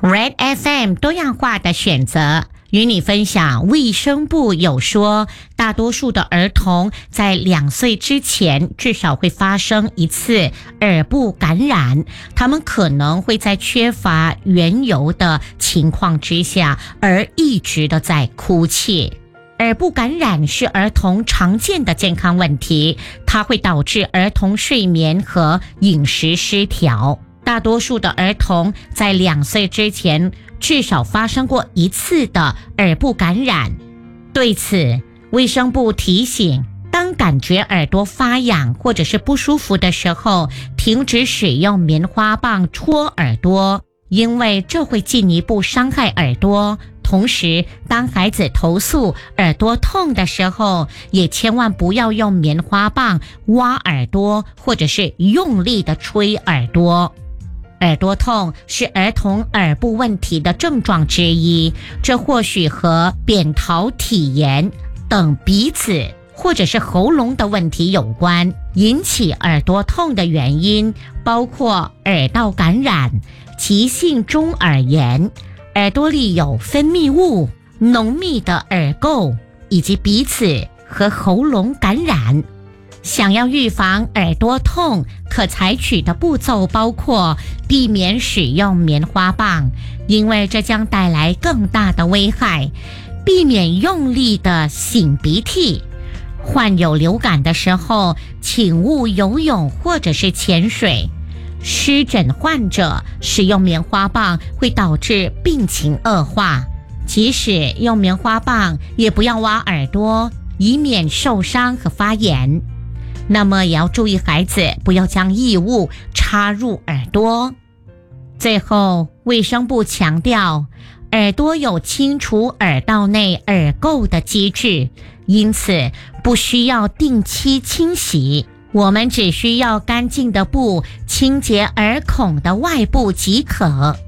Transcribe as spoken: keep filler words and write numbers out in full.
Red F M 多样化的选择，与你分享卫生部有说，大多数的儿童在两岁之前至少会发生一次耳部感染，他们可能会在缺乏缘由的情况之下而一直的在哭泣。耳部感染是儿童常见的健康问题，它会导致儿童睡眠和饮食失调。大多数的儿童在两岁之前至少发生过一次的耳部感染。对此，卫生部提醒，当感觉耳朵发痒或者是不舒服的时候，停止使用棉花棒戳耳朵，因为这会进一步伤害耳朵。同时，当孩子投诉耳朵痛的时候，也千万不要用棉花棒挖耳朵，或者是用力的吹耳朵。耳朵痛是儿童耳部问题的症状之一，这或许和扁桃体炎等鼻子或者是喉咙的问题有关。引起耳朵痛的原因包括耳道感染、急性中耳炎、耳朵里有分泌物、浓密的耳垢，以及鼻子和喉咙感染。想要预防耳朵痛，可采取的步骤包括避免使用棉花棒，因为这将带来更大的危害；避免用力的擤鼻涕；患有流感的时候，请勿游泳或者是潜水；湿疹患者使用棉花棒会导致病情恶化，即使用棉花棒，也不要挖耳朵，以免受伤和发炎。那么也要注意孩子不要将异物插入耳朵。最后，卫生部强调，耳朵有清除耳道内耳垢的机制，因此不需要定期清洗，我们只需要干净的布清洁耳孔的外部即可。